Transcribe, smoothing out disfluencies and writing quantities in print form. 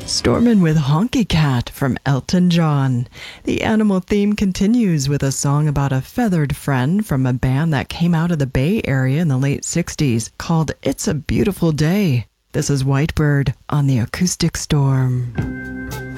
Stormin' with Honky Cat from Elton John. The animal theme continues with a song about a feathered friend from a band that came out of the Bay Area in the late 60s called It's a Beautiful Day. This is Whitebird on the Acoustic Storm.